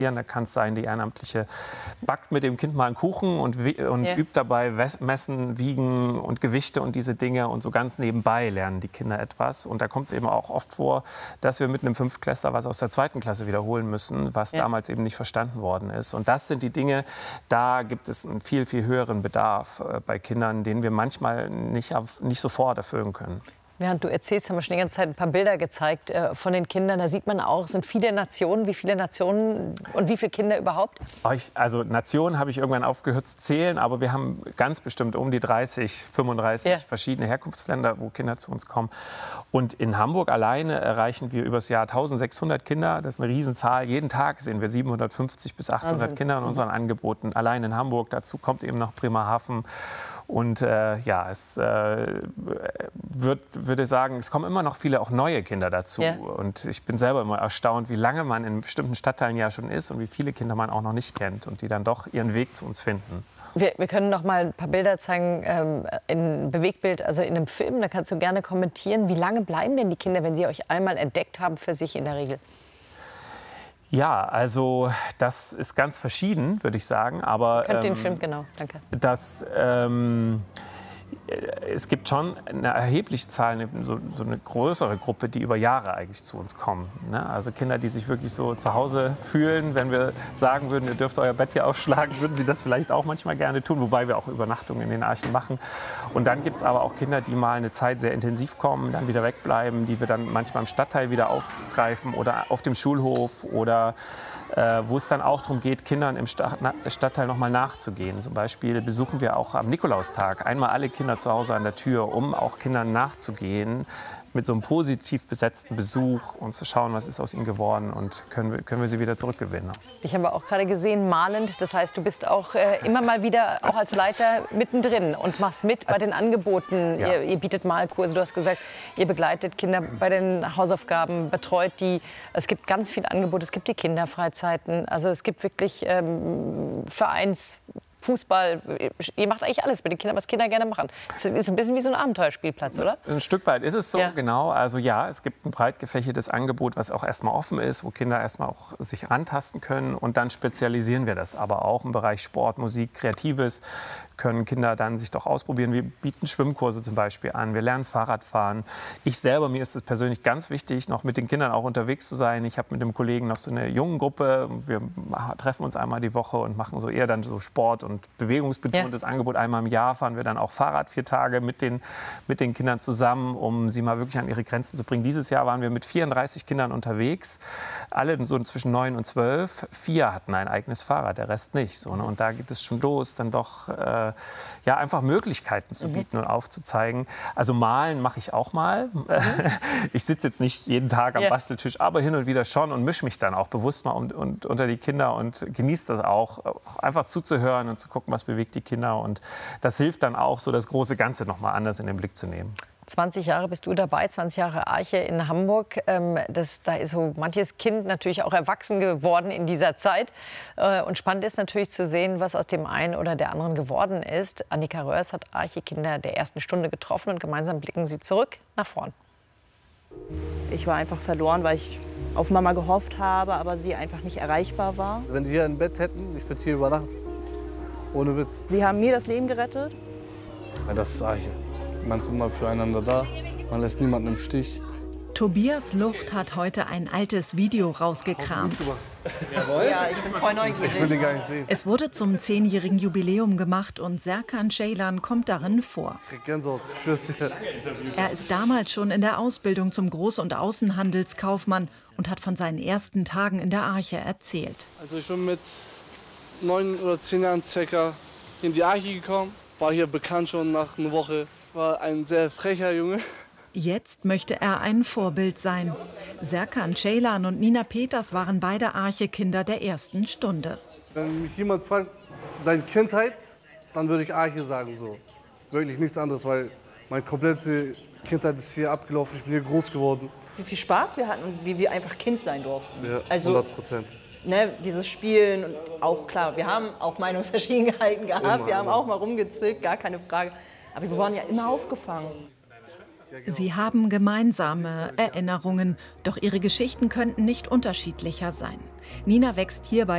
Da kann es sein, die Ehrenamtliche backt mit dem Kind mal einen Kuchen und übt dabei Messen, Wiegen und Gewichte und diese Dinge. Und so ganz nebenbei lernen die Kinder etwas. Und da kommt es eben auch oft vor, dass wir mit einem Fünftklässler was aus der 2. Klasse wiederholen müssen, was damals eben nicht verstanden worden ist. Und das sind die Dinge, da gibt es einen viel, viel höheren Bedarf bei Kindern, den wir manchmal nicht sofort erfüllen können. Während du erzählst, haben wir schon die ganze Zeit ein paar Bilder gezeigt von den Kindern. Da sieht man auch, es sind viele Nationen. Wie viele Nationen und wie viele Kinder überhaupt? Also Nationen habe ich irgendwann aufgehört zu zählen, aber wir haben ganz bestimmt um die 30, 35 verschiedene Herkunftsländer, wo Kinder zu uns kommen. Und in Hamburg alleine erreichen wir übers Jahr 1600 Kinder. Das ist eine Riesenzahl. Jeden Tag sehen wir 750 bis 800 Kinder in unseren Angeboten. Allein in Hamburg. Dazu kommt eben noch Bremerhaven. Und es würde sagen, es kommen immer noch viele auch neue Kinder dazu. Und ich bin selber immer erstaunt, wie lange man in bestimmten Stadtteilen ja schon ist und wie viele Kinder man auch noch nicht kennt und die dann doch ihren Weg zu uns finden. Wir können noch mal ein paar Bilder zeigen in Bewegtbild, also in einem Film. Da kannst du gerne kommentieren. Wie lange bleiben denn die Kinder, wenn sie euch einmal entdeckt haben, für sich in der Regel? Ja, also das ist ganz verschieden, würde ich sagen. Aber könnt den Film, genau, danke. Es gibt schon eine erhebliche Zahl, so eine größere Gruppe, die über Jahre eigentlich zu uns kommen. Ne? Also Kinder, die sich wirklich so zu Hause fühlen. Wenn wir sagen würden, ihr dürft euer Bett hier aufschlagen, würden sie das vielleicht auch manchmal gerne tun, wobei wir auch Übernachtungen in den Archen machen. Und dann gibt es aber auch Kinder, die mal eine Zeit sehr intensiv kommen, dann wieder wegbleiben, die wir dann manchmal im Stadtteil wieder aufgreifen oder auf dem Schulhof oder wo es dann auch darum geht, Kindern im Stadtteil noch mal nachzugehen. Zum Beispiel besuchen wir auch am Nikolaustag einmal alle Kinder zu Hause an der Tür, um auch Kindern nachzugehen mit so einem positiv besetzten Besuch und zu schauen, was ist aus ihnen geworden und können wir sie wieder zurückgewinnen. Ich habe auch gerade gesehen, malend. Das heißt, du bist auch immer mal wieder auch als Leiter mittendrin und machst mit bei den Angeboten. Ja. Ihr bietet Malkurse. Du hast gesagt, ihr begleitet Kinder bei den Hausaufgaben, betreut die. Es gibt ganz viele Angebote. Es gibt die Kinderfreizeiten. Also es gibt wirklich Fußball, ihr macht eigentlich alles mit den Kindern, was Kinder gerne machen. Es ist ein bisschen wie so ein Abenteuerspielplatz, oder? Ein Stück weit ist es so, genau. Also ja, es gibt ein breit gefächertes Angebot, was auch erstmal offen ist, wo Kinder erstmal auch sich rantasten können. Und dann spezialisieren wir das aber auch im Bereich Sport, Musik, Kreatives. Können Kinder dann sich doch ausprobieren. Wir bieten Schwimmkurse zum Beispiel an, wir lernen Fahrradfahren. Ich selber, mir ist es persönlich ganz wichtig, noch mit den Kindern auch unterwegs zu sein. Ich habe mit dem Kollegen noch so eine jungen Gruppe. Wir treffen uns einmal die Woche und machen so eher dann so Sport- und bewegungsbetontes Angebot. Einmal im Jahr fahren wir dann auch Fahrrad 4 Tage mit den Kindern zusammen, um sie mal wirklich an ihre Grenzen zu bringen. Dieses Jahr waren wir mit 34 Kindern unterwegs, alle so zwischen 9 und 12. 4 hatten ein eigenes Fahrrad, der Rest nicht. So, ne? Und da geht es schon los, dann doch einfach Möglichkeiten zu bieten und aufzuzeigen. Also malen mache ich auch mal. Ich sitze jetzt nicht jeden Tag am Basteltisch, aber hin und wieder schon und mische mich dann auch bewusst mal unter die Kinder und genieße das auch, einfach zuzuhören und zu gucken, was bewegt die Kinder. Und das hilft dann auch, so das große Ganze noch mal anders in den Blick zu nehmen. 20 Jahre bist du dabei, 20 Jahre Arche in Hamburg. Da ist so manches Kind natürlich auch erwachsen geworden in dieser Zeit. Und spannend ist natürlich zu sehen, was aus dem einen oder der anderen geworden ist. Annika Röhrs hat Arche-Kinder der ersten Stunde getroffen und gemeinsam blicken sie zurück nach vorn. Ich war einfach verloren, weil ich auf Mama gehofft habe, aber sie einfach nicht erreichbar war. Wenn sie hier ein Bett hätten, ich würde hier übernachten. Ohne Witz. Sie haben mir das Leben gerettet. Ja, das ist Arche. Man ist immer füreinander da, man lässt niemanden im Stich. Tobias Lucht hat heute ein altes Video rausgekramt. Ja, ich bin voll neugierig. Ich will den gar nicht sehen. Es wurde zum 10-jährigen Jubiläum gemacht und Serkan Ceylan kommt darin vor. Ich krieg Gänsehaut, ich schwör's dir. Er ist damals schon in der Ausbildung zum Groß- und Außenhandelskaufmann und hat von seinen ersten Tagen in der Arche erzählt. Also ich bin mit 9 oder 10 Jahren circa in die Arche gekommen, war hier bekannt schon nach einer Woche. War ein sehr frecher Junge. Jetzt möchte er ein Vorbild sein. Serkan Ceylan und Nina Peters waren beide Arche-Kinder der ersten Stunde. Wenn mich jemand fragt, deine Kindheit, dann würde ich Arche sagen. So. Wirklich nichts anderes, weil meine komplette Kindheit ist hier abgelaufen. Ich bin hier groß geworden. Wie viel Spaß wir hatten und wie wir einfach Kind sein durften. Ja, also, 100%. Ne, dieses Spielen, und auch klar, wir haben auch Meinungsverschiedenheiten gehabt, wir haben auch mal rumgezickt, gar keine Frage. Aber wir wurden ja immer aufgefangen. Sie haben gemeinsame Erinnerungen, doch ihre Geschichten könnten nicht unterschiedlicher sein. Nina wächst hierbei